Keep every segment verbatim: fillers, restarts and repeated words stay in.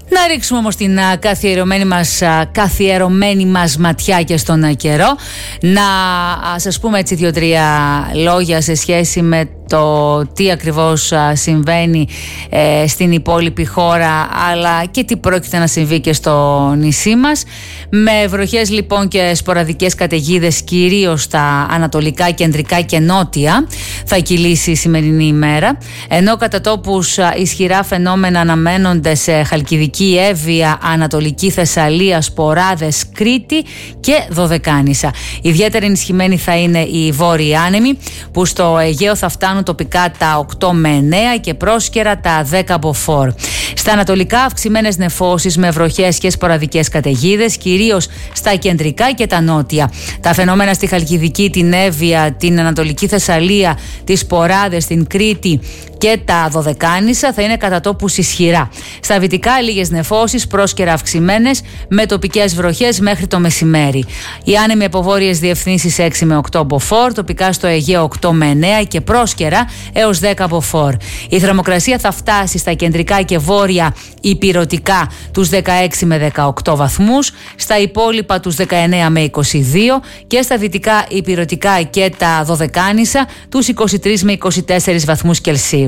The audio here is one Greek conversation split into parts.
Να ρίξουμε όμως την καθιερωμένη μας, καθιερωμένη μας ματιά και στον καιρό. Να σας πούμε έτσι δύο-τρία λόγια σε σχέση με το τι ακριβώς συμβαίνει ε, στην υπόλοιπη χώρα, αλλά και τι πρόκειται να συμβεί και στο νησί μας. Με βροχές λοιπόν και σποραδικές καταιγίδες κυρίως στα ανατολικά, κεντρικά και νότια θα κυλήσει η σημερινή ημέρα, ενώ κατά τόπους ισχυρά φαινόμενα αναμένονται σε Χαλκιδική, Εύβοια, Ανατολική Θεσσαλία, Σποράδες, Κρήτη και Δωδεκάνησα. Ιδιαίτερα ενισχυμένοι θα είναι οι βόρειοι άνεμοι, που στο Αιγαίο θα φτάνουν τοπικά τα οκτώ με εννέα και πρόσκαιρα τα δέκα μποφόρ. Στα ανατολικά αυξημένες νεφώσεις με βροχές και σποραδικές καταιγίδες, κυρίως στα κεντρικά και τα νότια. Τα φαινόμενα στη Χαλκιδική, την Εύβοια, την Ανατολική Θεσσαλία, τις Σποράδες, την Κρήτη και τα Δωδεκάνησα θα είναι κατά τόπους ισχυρά. Στα βυτικά λίγες νεφώσεις, πρόσκαιρα αυξημένες με τοπικές βροχές μέχρι το μεσημέρι. Οι άνεμοι από βόρειες διευθύνσεις έξι με οκτώ μποφόρ, τοπικά στο Αιγαίο οκτώ με εννέα και πρόσκαιρα έως δέκα μποφόρ. Η θερμοκρασία θα φτάσει στα κεντρικά και βόρεια ηπειρωτικά τους δεκαέξι με δεκαοκτώ βαθμούς, στα υπόλοιπα τους δεκαεννέα με είκοσι δύο και στα δυτικά ηπειρωτικά και τα Δωδεκάνησα τους είκοσι τρεις με είκοσι τέσσερις βαθμούς Κελσίου.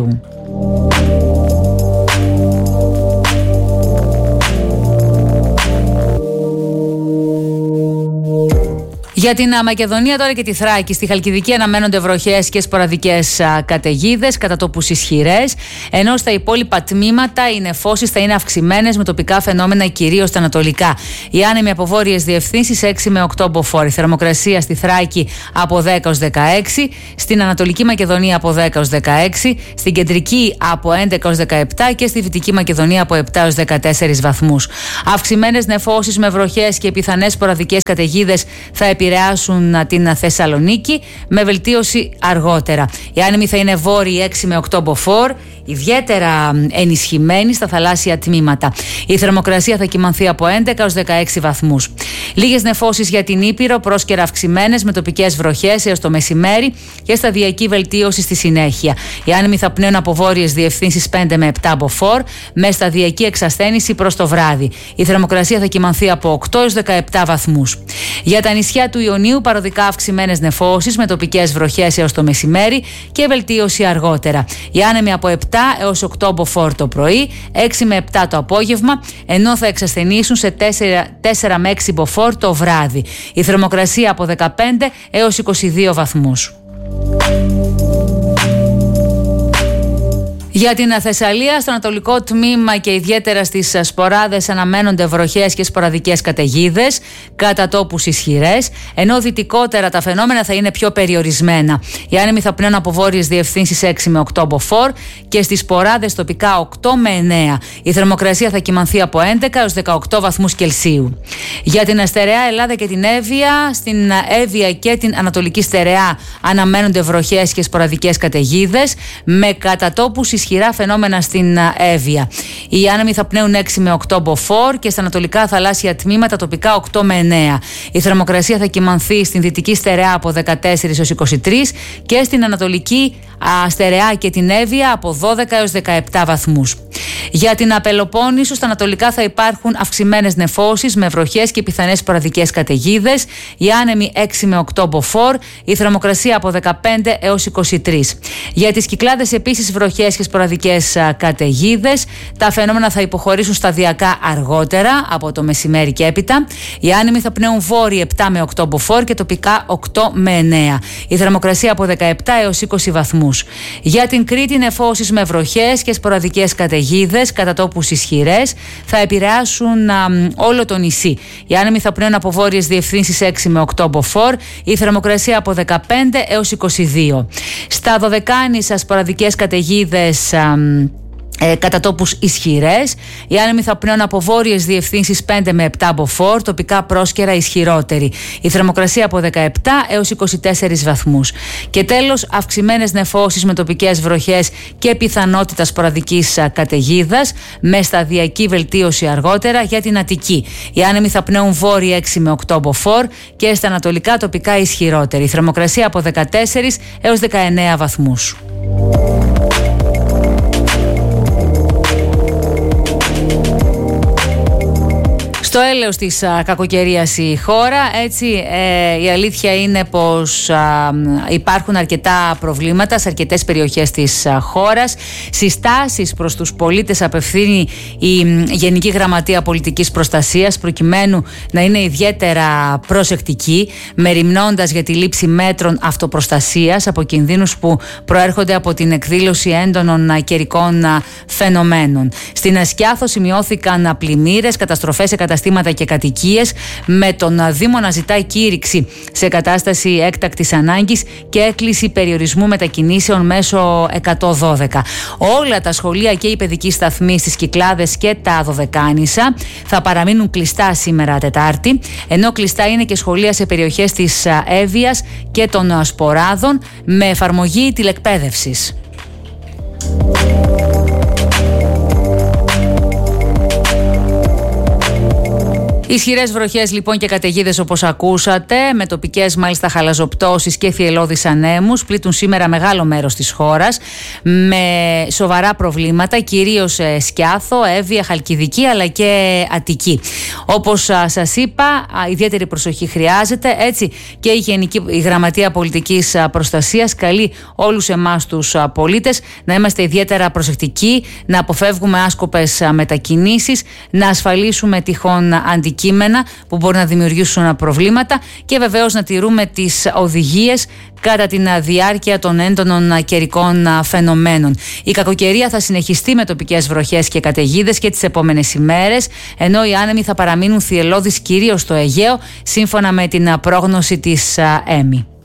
Για την Μακεδονία τώρα και τη Θράκη, στη Χαλκιδική αναμένονται βροχές και σποραδικές καταιγίδες, κατά τόπους ισχυρές, ενώ στα υπόλοιπα τμήματα οι νεφώσεις θα είναι αυξημένες με τοπικά φαινόμενα κυρίως στα ανατολικά. Οι άνεμοι από βόρειες διευθύνσεις έξι με οκτώ μποφόρ. Η θερμοκρασία στη Θράκη από δέκα ως δεκαέξι, στην Ανατολική Μακεδονία από δέκα ως δεκαέξι, στην Κεντρική από έντεκα ως δεκαεπτά και στη Δυτική Μακεδονία από επτά ως δεκατέσσερις βαθμούς. Αυξημένες νεφώσεις με βροχές και πιθανές σποραδικές καταιγίδες θα επηρεάσουν την Θεσσαλονίκη, με βελτίωση αργότερα. Οι άνεμοι θα είναι βόρειοι έξι με οκτώ μποφόρ, ιδιαίτερα ενισχυμένοι στα θαλάσσια τμήματα. Η θερμοκρασία θα κυμανθεί από έντεκα ως δεκαέξι βαθμούς. Λίγες νεφώσεις για την Ήπειρο, πρόσκαιρα αυξημένες με τοπικές βροχές έως το μεσημέρι και σταδιακή βελτίωση στη συνέχεια. Οι άνεμοι θα πνέουν από βόρειες διευθύνσεις πέντε με επτά μποφόρ, με σταδιακή εξασθένηση προς το βράδυ. Η θερμοκρασία θα κυμανθεί από οκτώ έως δεκαεπτά βαθμούς. Για τα νησιά του Ιωνίου, παροδικά αυξημένες νεφώσεις με τοπικές βροχές έως το μεσημέρι και βελτίωση αργότερα. Οι άνεμοι από επτά έως οκτώ μποφόρ το πρωί, έξι με επτά το απόγευμα, ενώ θα εξασθενήσουν σε τέσσερα με έξι μποφόρ το βράδυ. Η θερμοκρασία από δεκαπέντε έως είκοσι δύο βαθμούς. Για την Θεσσαλία, στο ανατολικό τμήμα και ιδιαίτερα στις Σποράδες αναμένονται βροχές και σποραδικές καταιγίδες, κατά τόπους ισχυρές, ενώ δυτικότερα τα φαινόμενα θα είναι πιο περιορισμένα. Οι άνεμοι θα πνέουν από βόρειες διευθύνσεις έξι με οκτώ μποφόρ και στις Σποράδες τοπικά οκτώ με εννέα. Η θερμοκρασία θα κυμανθεί από έντεκα έως δεκαοκτώ βαθμούς Κελσίου. Για την Στερεά Ελλάδα και την Εύβοια, στην Εύβοια και την Ανατολική Στερεά αναμένονται βροχές και σποραδικές καταιγίδες, με κατά τόπους ισχυρά φαινόμενα στην Εύβοια. Οι άνεμοι θα πνέουν έξι με οκτώ μποφόρ και στα ανατολικά θαλάσσια τμήματα τοπικά οκτώ με εννέα. Η θερμοκρασία θα κυμανθεί στην Δυτική Στερεά από δεκατέσσερα έως είκοσι τρία και στην Ανατολική Στερεά και την Εύβοια από δώδεκα έως δεκαεπτά βαθμούς. Για την Πελοπόννησο, στα ανατολικά θα υπάρχουν αυξημένες νεφώσεις με βροχές και πιθανές σποραδικές καταιγίδες. Οι άνεμοι έξι με οκτώ μποφόρ, η θερμοκρασία από δεκαπέντε έως είκοσι τρία. Για τις Κυκλάδες επίσης βροχές και σποραδικές καταιγίδες. Τα φαινόμενα θα υποχωρήσουν σταδιακά αργότερα από το μεσημέρι και έπειτα. Οι άνεμοι θα πνέουν βόρειοι επτά με οκτώ μποφόρ και τοπικά οκτώ με εννέα. Η θερμοκρασία από δεκαεπτά έως είκοσι βαθμούς. Για την Κρήτη, νεφώσεις με βροχές και σποραδικές καταιγίδες, κατά τόπους ισχυρές, θα επηρεάσουν α, όλο το νησί. Οι άνεμοι θα πνέουν από βόρειες διευθύνσεις έξι με οκτώ μποφόρ, η θερμοκρασία από δεκαπέντε έως είκοσι δύο. Στα Δωδεκάνησα, σποραδικές καταιγίδες α, Ε, κατά τόπους ισχυρές. Οι άνεμοι θα πνέουν από βόρειες διευθύνσεις πέντε με επτά μποφόρ, τοπικά πρόσκαιρα ισχυρότεροι. Η θερμοκρασία από δεκαεπτά έως είκοσι τέσσερις βαθμούς. Και τέλος, αυξημένες νεφώσεις με τοπικές βροχές και πιθανότητα σποραδικής καταιγίδας, με σταδιακή βελτίωση αργότερα για την Αττική. Οι άνεμοι θα πνέουν βόρειοι έξι με οκτώ μποφόρ και στα ανατολικά τοπικά ισχυρότεροι. Η θερμοκρασία από δεκατέσσερα έως δεκαεννέα βαθμούς. Στο έλεος της α, κακοκαιρίας η χώρα, έτσι, ε, η αλήθεια είναι πως α, υπάρχουν αρκετά προβλήματα σε αρκετές περιοχές της α, χώρας. Συστάσεις προς τους πολίτες απευθύνει η μ, Γενική Γραμματεία Πολιτικής Προστασίας προκειμένου να είναι ιδιαίτερα προσεκτικοί, μεριμνώντας για τη λήψη μέτρων αυτοπροστασίας από κινδύνους που προέρχονται από την εκδήλωση έντονων α, καιρικών α, φαινομένων. Στην Ασκιάθο σημειώθηκαν πλημμύρες, καταστροφές σε καταστήματα και κατοικίες, με τον Δήμο να ζητάει κήρυξη σε κατάσταση έκτακτης ανάγκης και έκκληση περιορισμού μετακινήσεων μέσω εκατόν δώδεκα. Όλα τα σχολεία και οι παιδικοί σταθμοί στις Κυκλάδες και τα Δωδεκάνησα θα παραμείνουν κλειστά σήμερα Τετάρτη, ενώ κλειστά είναι και σχολεία σε περιοχές της Εύβοιας και των Σποράδων με εφαρμογή τηλεκπαίδευσης. Ισχυρές βροχές λοιπόν και καταιγίδες όπως ακούσατε, με τοπικές μάλιστα χαλαζοπτώσεις και θυελλώδεις ανέμους, πλήττουν σήμερα μεγάλο μέρος της χώρας με σοβαρά προβλήματα, κυρίως σε Σκιάθο, Εύβοια, Χαλκιδική αλλά και Αττική. Όπως σας είπα, ιδιαίτερη προσοχή χρειάζεται, έτσι και η Γενική η Γραμματεία Πολιτικής Προστασίας καλεί όλους εμάς τους πολίτες να είμαστε ιδιαίτερα προσεκτικοί, να αποφεύγουμε άσκοπες μετακινήσεις, να ασφαλίσουμε τυχόν αντικείμενα που μπορεί να δημιουργήσουν προβλήματα και βεβαίως να τηρούμε τις οδηγίες κατά τη διάρκεια των έντονων καιρικών φαινομένων. Η κακοκαιρία θα συνεχιστεί με τοπικές βροχές και καταιγίδες και τις επόμενες ημέρες, ενώ οι άνεμοι θα παραμείνουν θυελλώδεις κυρίως στο Αιγαίο, σύμφωνα με την πρόγνωση της ΕΜΗ.